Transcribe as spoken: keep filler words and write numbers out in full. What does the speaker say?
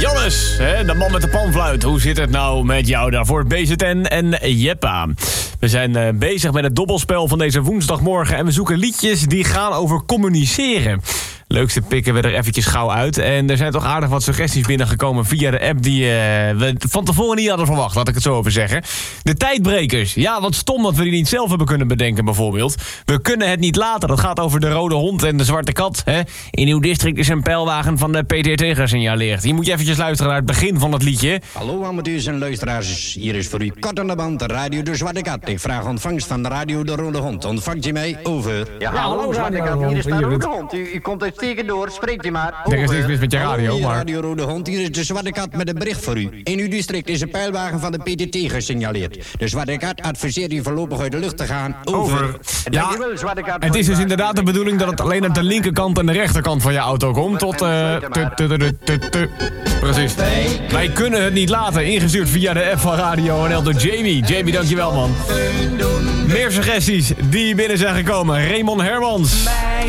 Jannes, hè, de man met de panfluit. Hoe zit het nou met jou daarvoor? B Z N en Jeppa. We zijn uh, bezig met het dobbelspel van deze woensdagmorgen... en we zoeken liedjes die gaan over communiceren. Leukste pikken we er eventjes gauw uit. En er zijn toch aardig wat suggesties binnengekomen via de app... die uh, we van tevoren niet hadden verwacht, laat ik het zo over zeggen. De tijdbrekers. Ja, wat stom dat we die niet zelf hebben kunnen bedenken bijvoorbeeld. We kunnen het niet laten. Dat gaat over de rode hond en de zwarte kat. Hè? In uw district is een pijlwagen van de P T T gesignaleerd. Hier moet je eventjes luisteren naar het begin van het liedje. Hallo amateurs en luisteraars. Hier is voor u kort aan de band de radio de Zwarte Kat. Ik vraag ontvangst van de radio de Rode Hond. Ontvangt u mij? Over. Ja, ja hallo Zwarte Kat. Hier is de Rode Hond. U, u komt uitstekend door. Spreekt u maar. Er is niks mis met je radio, hallo, maar... radio Rode Hond. Hier is de Zwarte Kat met een bericht voor u. In uw district is een pijlwagen van de P T T gesignaleerd. De Zwarte Kat adviseert u voorlopig uit de lucht te gaan. Over. Over. Ja, het is dus inderdaad de bedoeling dat het alleen aan de linkerkant en de rechterkant van je auto komt. Tot... Uh, tu, tu, tu, tu, tu. Precies. Wij kunnen het niet laten. Ingestuurd via de app van Radio N L door Jamie. Jamie, dankjewel man. Meer suggesties die binnen zijn gekomen. Raymond Hermans.